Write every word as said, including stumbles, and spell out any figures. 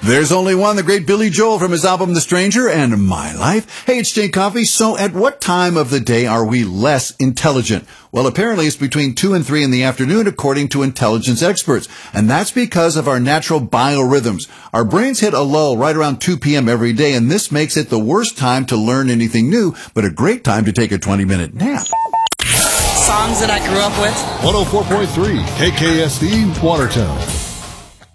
There's only one, the great Billy Joel from his album The Stranger and My Life. Hey, it's Jay Coffey. So at what time of the day are we less intelligent? Well, apparently it's between two and three in the afternoon, according to intelligence experts. And that's because of our natural biorhythms. Our brains hit a lull right around two p.m. every day, and this makes it the worst time to learn anything new, but a great time to take a twenty-minute nap. Songs that I grew up with. one oh four point three K K S D, Watertown.